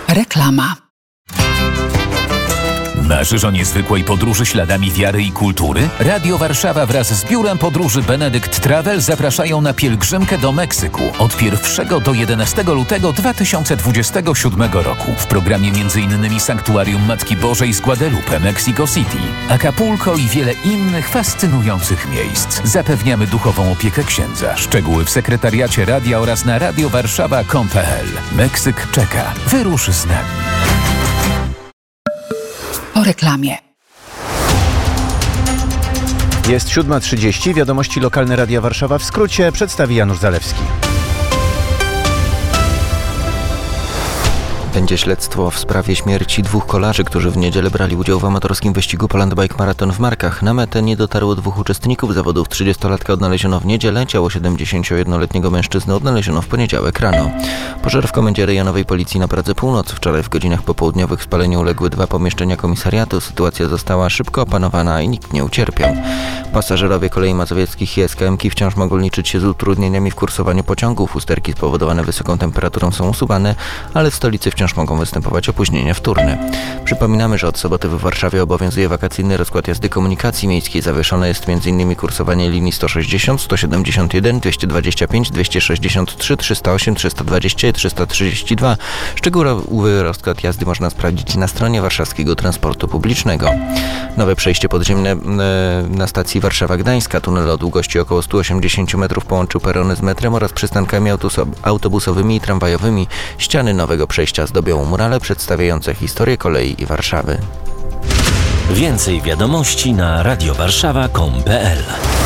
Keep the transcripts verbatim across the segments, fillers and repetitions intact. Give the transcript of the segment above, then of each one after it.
Reklama. Marzysz o niezwykłej podróży śladami wiary i kultury? Radio Warszawa wraz z biurem podróży Benedykt Travel zapraszają na pielgrzymkę do Meksyku od pierwszego do jedenastego lutego dwa tysiące dwudziestego siódmego roku. W programie m.in. Sanktuarium Matki Bożej z Guadalupe, Mexico City, Acapulco i wiele innych fascynujących miejsc. Zapewniamy duchową opiekę księdza. Szczegóły w sekretariacie radia oraz na radiowarszawa kropka com kropka pe el. Meksyk czeka. Wyrusz z nami. Po reklamie. Jest siódma trzydzieści. Wiadomości lokalne Radia Warszawa w skrócie przedstawi Janusz Zalewski. Będzie śledztwo w sprawie śmierci dwóch kolarzy, którzy w niedzielę brali udział w amatorskim wyścigu Poland Bike Marathon w Markach. Na metę nie dotarło dwóch uczestników zawodów. trzydziestolatka odnaleziono w niedzielę, ciało siedemdziesięciojednoletniego mężczyzny odnaleziono w poniedziałek rano. Pożar w Komendzie Rejonowej Policji na Pradze Północ. Wczoraj w godzinach popołudniowych spaleniu uległy dwa pomieszczenia komisariatu. Sytuacja została szybko opanowana i nikt nie ucierpiał. Pasażerowie kolei mazowieckich i es ka emki wciąż mogą liczyć się z utrudnieniami w kursowaniu pociągów. Usterki spowodowane wysoką temperaturą są usuwane, ale w stolicy wciąż mogą występować opóźnienia wtórne. Przypominamy, że od soboty w Warszawie obowiązuje wakacyjny rozkład jazdy komunikacji miejskiej. Zawieszone jest m.in. kursowanie linii sto sześćdziesiąt, sto siedemdziesiąt jeden, dwieście dwadzieścia pięć, dwieście sześćdziesiąt trzy, trzysta osiem, trzysta dwadzieścia i trzysta trzydzieści dwa. Szczegółowy rozkład jazdy można sprawdzić na stronie warszawskiego transportu publicznego. Nowe przejście podziemne na stacji Warszawa-Gdańska. Tunel o długości około sto osiemdziesiąt metrów połączył perony z metrem oraz przystankami autobusowymi i tramwajowymi. Ściany nowego przejścia zdobią murale przedstawiające historię kolei i Warszawy. Więcej wiadomości na radiowarszawa kropka com kropka pe el.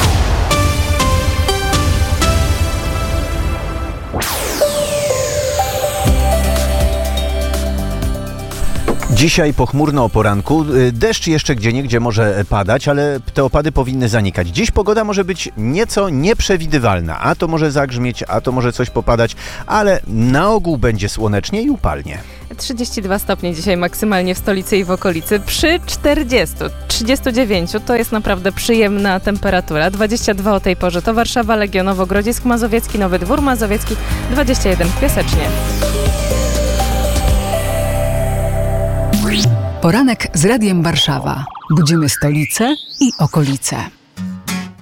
Dzisiaj pochmurno o poranku. Deszcz jeszcze gdzieniegdzie może padać, ale te opady powinny zanikać. Dziś pogoda może być nieco nieprzewidywalna. A to może zagrzmieć, a to może coś popadać, ale na ogół będzie słonecznie i upalnie. trzydzieści dwa stopnie dzisiaj maksymalnie w stolicy i w okolicy. Przy czterdziestu, trzydziestu dziewięciu to jest naprawdę przyjemna temperatura. dwadzieścia dwa o tej porze to Warszawa, Legionowo, Grodzisk Mazowiecki, Nowy Dwór Mazowiecki, dwadzieścia jeden w Piasecznie. Poranek z Radiem Warszawa. Budzimy stolicę i okolice.